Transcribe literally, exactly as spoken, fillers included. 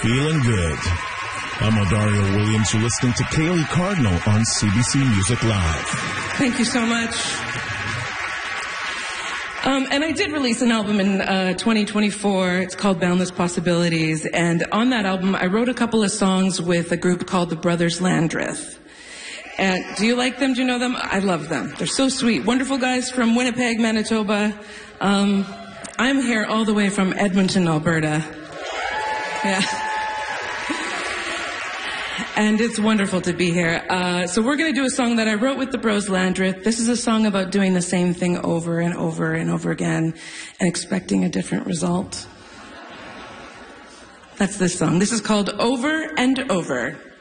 Feeling good. I'm Adario Williams. You're listening to Kaylee Cardinal on C B C Music Live. Thank you so much. Um, and I did release an album in uh, twenty twenty-four. It's called Boundless Possibilities. And on that album, I wrote a couple of songs with a group called the Brothers Landreth. And do you like them? Do you know them? I love them. They're so sweet. Wonderful guys from Winnipeg, Manitoba. Um, I'm here all the way from Edmonton, Alberta. Yeah. And it's wonderful to be here. Uh, so we're going to do a song that I wrote with the Bros Landreth. This is a song about doing the same thing over and over and over again and expecting a different result. That's this song. This is called Over and Over.